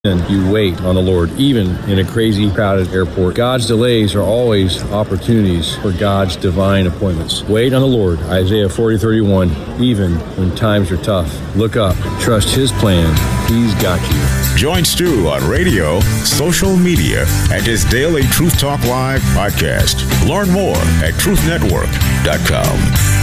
And you wait on the Lord, even in a crazy, crowded airport. God's delays are always opportunities for God's divine appointments. Wait on the Lord, Isaiah 40:31. Even when times are tough, look up, trust His plan. He's got you. Join Stu on radio, social media, and his daily Truth Talk Live podcast. Learn more at truthnetwork.com.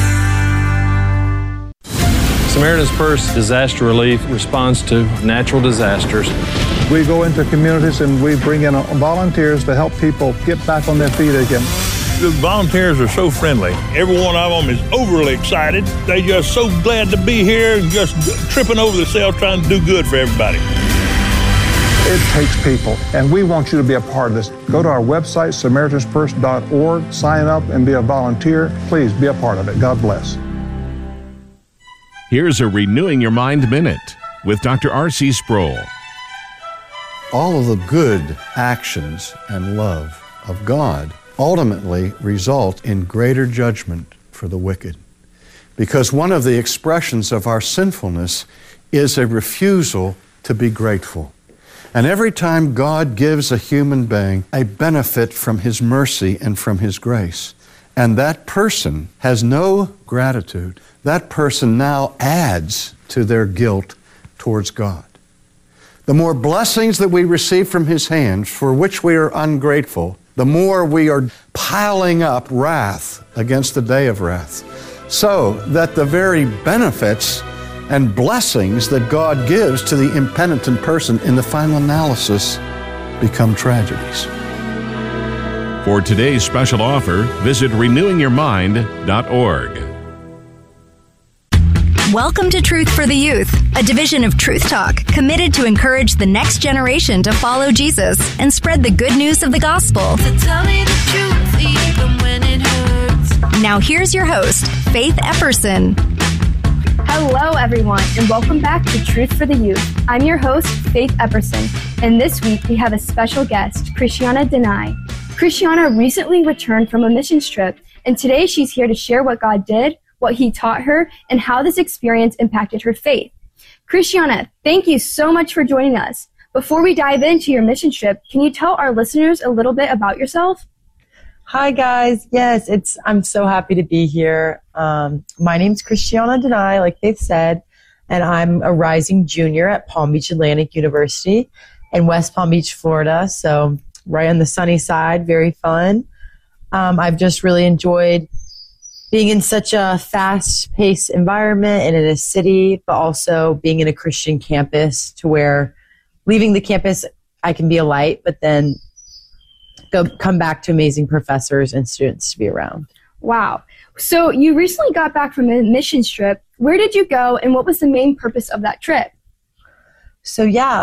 Samaritan's Purse Disaster Relief responds to natural disasters. We go into communities and we bring in volunteers to help people get back on their feet again. The volunteers are so friendly. Every one of them is overly excited. They just so glad to be here and just tripping over themselves trying to do good for everybody. It takes people, and we want you to be a part of this. Go to our website, SamaritansPurse.org, sign up and be a volunteer. Please be a part of it. God bless. Here's a Renewing Your Mind Minute with Dr. R.C. Sproul. All of the good actions and love of God ultimately result in greater judgment for the wicked. Because one of the expressions of our sinfulness is a refusal to be grateful. And every time God gives a human being a benefit from His mercy and from His grace, and that person has no gratitude, that person now adds to their guilt towards God. The more blessings that we receive from His hand, for which we are ungrateful, the more we are piling up wrath against the day of wrath, so that the very benefits and blessings that God gives to the impenitent person in the final analysis become tragedies. For today's special offer, visit renewingyourmind.org. Welcome to Truth for the Youth, a division of Truth Talk committed to encourage the next generation to follow Jesus and spread the good news of the gospel. So tell me the truth, even when it hurts. Now here's your host, Faith Epperson. Hello, everyone, and welcome back to Truth for the Youth. I'm your host, Faith Epperson, and this week we have a special guest, Christiana Denai. Christiana recently returned from a missions trip, and today she's here to share what God did, what He taught her, and how this experience impacted her faith. Christiana, thank you so much for joining us. Before we dive into your mission trip, can you tell our listeners a little bit about yourself? Hi, guys. Yes, I'm so happy to be here. My name's Christiana Denai, like they've said, and I'm a rising junior at Palm Beach Atlantic University in West Palm Beach, Florida. So right on the sunny side, very fun. I've just really enjoyed being in such a fast-paced environment and in a city, but also being in a Christian campus to where leaving the campus, I can be a light, but then come back to amazing professors and students to be around. Wow. So you recently got back from a missions trip. Where did you go, and what was the main purpose of that trip? So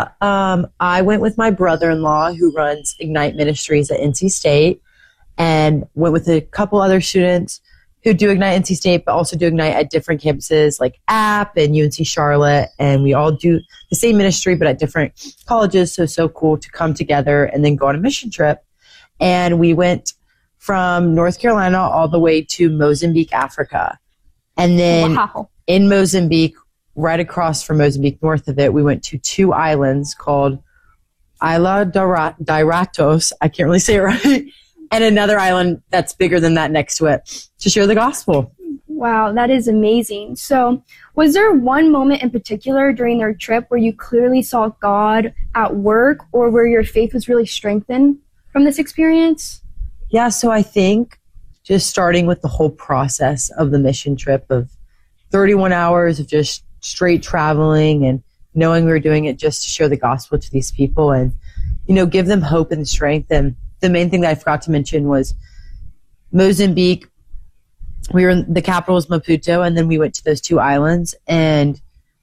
I went with my brother-in-law who runs Ignite Ministries at NC State, and went with a couple other students who do Ignite NC State, but also do Ignite at different campuses like App and UNC Charlotte. And we all do the same ministry, but at different colleges. So cool to come together and then go on a mission trip. And we went from North Carolina all the way to Mozambique, Africa. And then in Mozambique, right across from Mozambique, north of it, we went to two islands called Isla Dairatos. I can't really say it right. And another island that's bigger than that next to it to share the gospel. Wow, that is amazing. So was there one moment in particular during their trip where you clearly saw God at work, or where your faith was really strengthened from this experience? Yeah, so I think just starting with the whole process of the mission trip of 31 hours of just straight traveling and knowing we were doing it just to share the gospel to these people and, give them hope and strength. And the main thing that I forgot to mention was Mozambique. The capital was Maputo, and then we went to those two islands, and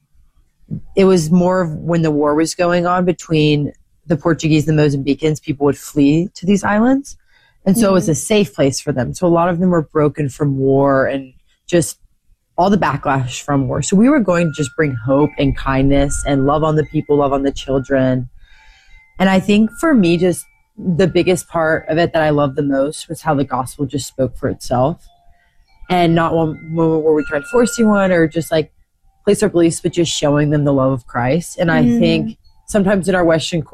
it was more of when the war was going on between the Portuguese and the Mozambicans, people would flee to these islands. And so it was a safe place for them. So a lot of them were broken from war and just all the backlash from war. So we were going to just bring hope and kindness and love on the people, love on the children. And I think for me, just the biggest part of it that I loved the most was how the gospel just spoke for itself. And not one moment where we tried to force anyone or just like place our beliefs, but just showing them the love of Christ. And I think sometimes in our Western